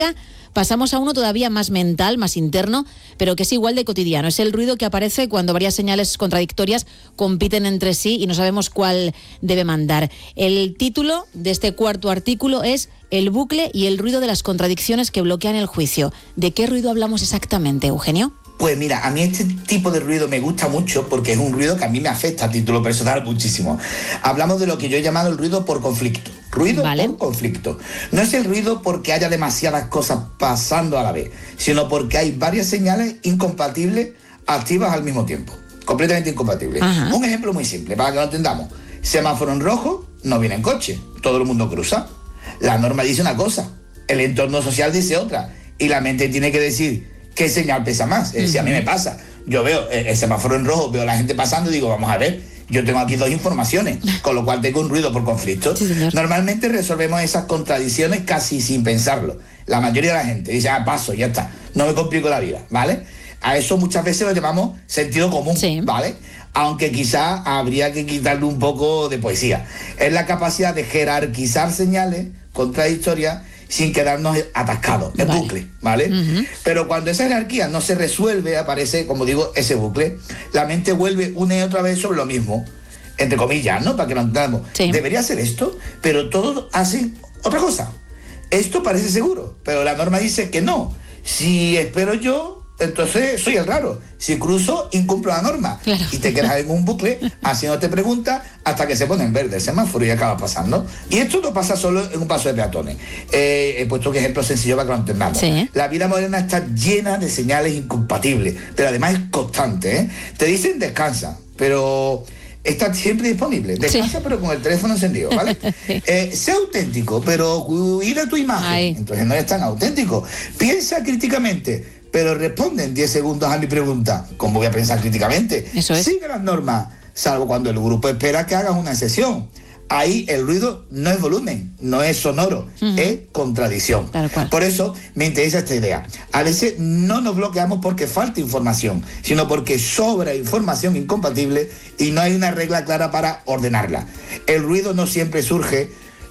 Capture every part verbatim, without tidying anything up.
pasamos a uno todavía más mental, más interno, pero que es igual de cotidiano. Es el ruido que aparece cuando varias señales contradictorias compiten entre sí y no sabemos cuál debe mandar. El título de este cuarto artículo es El bucle y el ruido de las contradicciones que bloquean el juicio. ¿De qué ruido hablamos exactamente, Eugenio? Pues mira, a mí este tipo de ruido me gusta mucho porque es un ruido que a mí me afecta a título personal muchísimo. Hablamos de lo que yo he llamado el ruido por conflicto. Ruido vale. por conflicto. No es el ruido porque haya demasiadas cosas pasando a la vez, sino porque hay varias señales incompatibles activas al mismo tiempo. Completamente incompatibles. Ajá. Un ejemplo muy simple, para que lo entendamos. Semáforo en rojo, no viene en coche. Todo el mundo cruza. La norma dice una cosa, el entorno social dice otra. Y la mente tiene que decir qué señal pesa más. Es decir, uh-huh. a mí me pasa. Yo veo el semáforo en rojo, veo a la gente pasando y digo, vamos a ver, yo tengo aquí dos informaciones, con lo cual tengo un ruido por conflicto. Sí, normalmente resolvemos esas contradicciones casi sin pensarlo. La mayoría de la gente dice, ah, paso, ya está, no me complico la vida, ¿vale? A eso muchas veces lo llamamos sentido común, sí. ¿vale? Aunque quizá habría que quitarle un poco de poesía. Es la capacidad de jerarquizar señales contradictorias sin quedarnos atascados, el vale. bucle, ¿vale? Uh-huh. Pero cuando esa jerarquía no se resuelve, aparece, como digo, ese bucle, la mente vuelve una y otra vez sobre lo mismo, entre comillas, ¿no? Para que lo entendamos. Sí. Debería ser esto, pero todos hacen otra cosa. Esto parece seguro, pero la norma dice que no. Si espero yo, entonces soy el raro. Si cruzo, incumplo la norma. Claro. Y te quedas en un bucle haciéndote preguntas hasta que se pone en verde el semáforo y acaba pasando. Y esto no pasa solo en un paso de peatones. Eh, he puesto un ejemplo sencillo para que lo entendamos. Sí. La vida moderna está llena de señales incompatibles, pero además es constante, ¿eh? Te dicen descansa, pero está siempre disponible. Descansa, sí. pero con el teléfono encendido, ¿vale? sí. eh, sé auténtico, pero cuida tu imagen. Ay. Entonces no es tan auténtico. Piensa críticamente, pero responde en diez segundos a mi pregunta. ¿Cómo voy a pensar críticamente? Eso es. Sigue las normas, salvo cuando el grupo espera que hagas una sesión. Ahí el ruido no es volumen, no es sonoro, uh-huh. es contradicción. Por eso me interesa esta idea. A veces no nos bloqueamos porque falta información, sino porque sobra información incompatible y no hay una regla clara para ordenarla. El ruido no siempre surge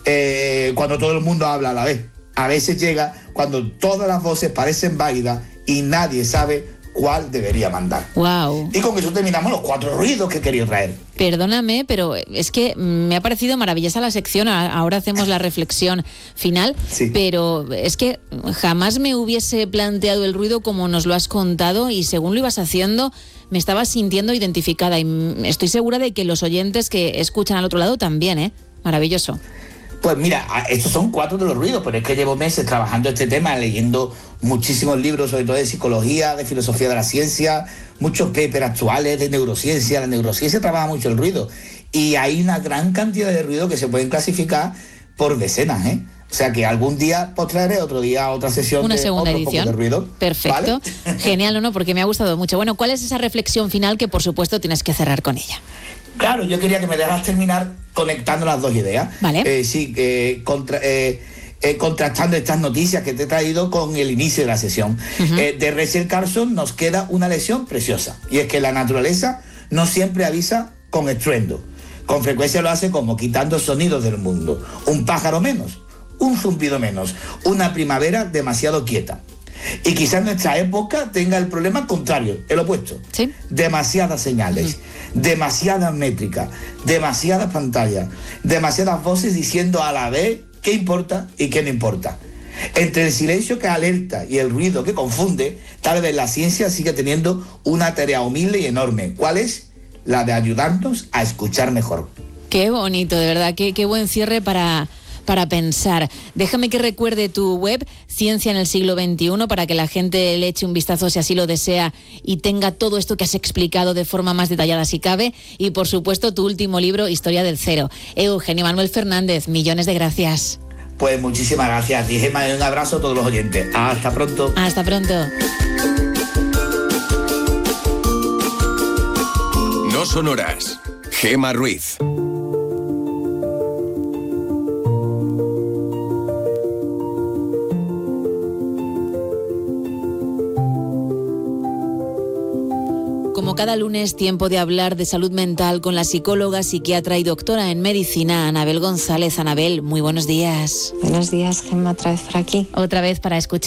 eh, cuando todo el mundo habla a la vez. A veces llega cuando todas las voces parecen válidas y nadie sabe cuál debería mandar. Wow. Y con eso terminamos los cuatro ruidos que quería traer. Perdóname, pero es que me ha parecido maravillosa la sección. Ahora hacemos la reflexión final, sí. pero es que jamás me hubiese planteado el ruido como nos lo has contado y según lo ibas haciendo me estaba sintiendo identificada y estoy segura de que los oyentes que escuchan al otro lado también, ¿eh? Maravilloso. Pues mira, estos son cuatro de los ruidos, pero es que llevo meses trabajando este tema, leyendo muchísimos libros, sobre todo de psicología, de filosofía de la ciencia, muchos papers actuales de neurociencia. La neurociencia trabaja mucho el ruido y hay una gran cantidad de ruidos que se pueden clasificar por decenas, ¿eh? O sea que algún día pues traeré otro día otra sesión una de segunda otro edición. De ruido. Perfecto. ¿Vale? Genial, ¿o no? Porque me ha gustado mucho. Bueno, ¿cuál es esa reflexión final que por supuesto tienes que cerrar con ella? Claro, yo quería que me dejas terminar conectando las dos ideas. Vale. Eh, sí, eh, contra, eh, eh, contrastando estas noticias que te he traído con el inicio de la sesión. Uh-huh. Eh, de Rachel Carson nos queda una lección preciosa. Y es que la naturaleza no siempre avisa con estruendo. Con frecuencia lo hace como quitando sonidos del mundo. Un pájaro menos, un zumbido menos, una primavera demasiado quieta. Y quizás nuestra época tenga el problema contrario, el opuesto. ¿Sí? Demasiadas señales, uh-huh. demasiadas métricas, demasiadas pantallas, demasiadas voces diciendo a la vez qué importa y qué no importa. Entre el silencio que alerta y el ruido que confunde, tal vez la ciencia sigue teniendo una tarea humilde y enorme. ¿Cuál es? La de ayudarnos a escuchar mejor. Qué bonito, de verdad, qué, qué buen cierre para... para pensar. Déjame que recuerde tu web, Ciencia en el siglo veintiuno, para que la gente le eche un vistazo si así lo desea y tenga todo esto que has explicado de forma más detallada si cabe. Y por supuesto tu último libro, Historia del Cero. Eugenio Manuel Fernández, millones de gracias. Pues muchísimas gracias. Y Gemma, un abrazo a todos los oyentes. Hasta pronto. Hasta pronto. No son horas. Gemma Ruiz. Como cada lunes, tiempo de hablar de salud mental con la psicóloga, psiquiatra y doctora en medicina, Anabel González. Anabel, muy buenos días. Buenos días, Gemma, otra vez por aquí. Otra vez para escuchar.